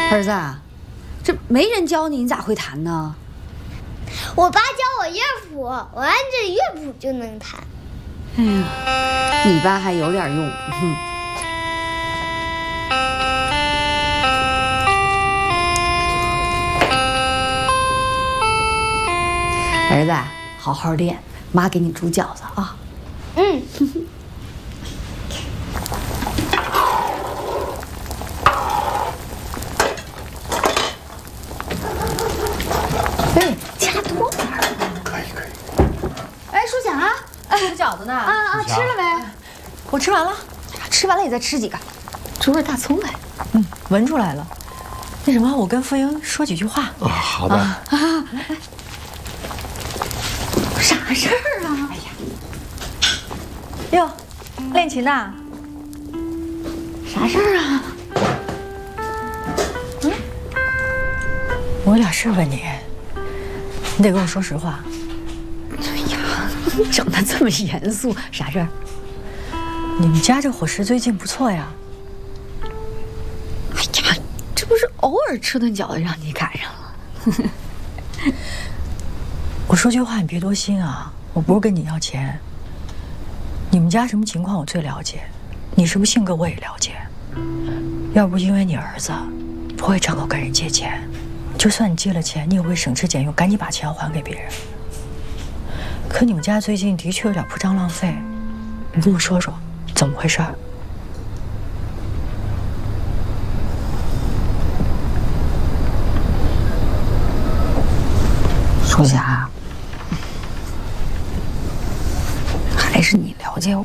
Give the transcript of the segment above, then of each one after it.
儿子，这没人教你，你咋会弹呢？ 我爸教我乐谱，我按着乐谱就能弹。 哎呀，你爸还有点用。儿子，好好练，妈给你煮饺子啊。 嗯。 哎，加多点儿。 可以。 哎，舒霞， 吃饺子呢？ 啊，吃了没？ 我吃完了。 吃完了也再吃几个，煮点大葱来。 闻出来了。那什么，我跟傅英说几句话。 啊，好的。 啥事儿啊？哎呀，哟，练琴呐？ 啥事儿啊？ 我有点事问你，你得跟我说实话。 哎呀，整得这么严肃，啥事儿？ 你们家这伙食最近不错呀。 哎呀，这不是偶尔吃顿饺子让你赶上了。 我说句话你别多心啊，我不是跟你要钱。你们家什么情况我最了解，你什么性格我也了解。要不因为你儿子，你不会张口跟人借钱。就算你借了钱，你也会省吃俭用，赶紧把钱还给别人。可你们家最近的确有点铺张浪费，你跟我说说怎么回事？ 舒霞，还是你了解我。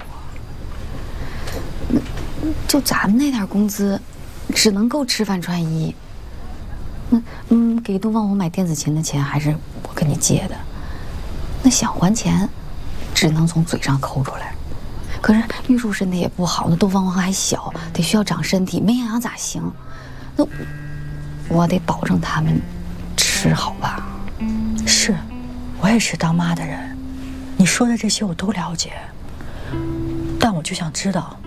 就咱们那点工资，只能够吃饭穿衣。给东方红买电子琴的钱还是我跟你借的，那想还钱，只能从嘴上抠出来。可是玉树身体也不好，那东方红还小，得需要长身体，没营养咋行？那我得保证他们吃好吧？ 是，我也是当妈的人，你说的这些我都了解，但我就想知道，